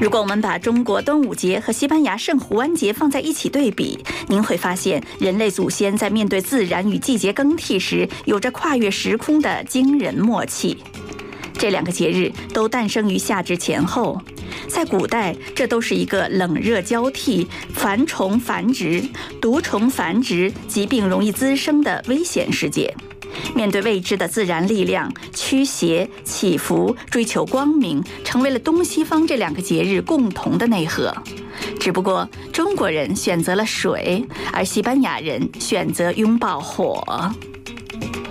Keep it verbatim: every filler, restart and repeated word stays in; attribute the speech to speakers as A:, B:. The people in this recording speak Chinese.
A: 如果我们把中国端午节和西班牙圣胡安节放在一起对比，您会发现人类祖先在面对自然与季节更替时，有着跨越时空的惊人默契。这两个节日都诞生于夏至前后，在古代，这都是一个冷热交替、繁虫繁殖、毒虫繁殖、疾病容易滋生的危险世界。面对未知的自然力量，驱邪、祈福、追求光明，成为了东西方这两个节日共同的内核。只不过，中国人选择了水，而西班牙人选择拥抱火。